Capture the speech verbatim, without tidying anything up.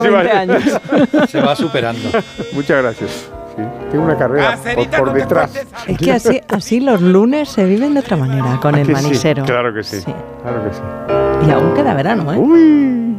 veinte años. Se va superando. Muchas gracias. Sí, tengo una carrera por, por detrás. Es que así, así los lunes se viven de otra manera, con ¿A el que manisero. Sí? Claro que sí, sí. claro que sí. Y aún queda verano, ¿eh? Uy.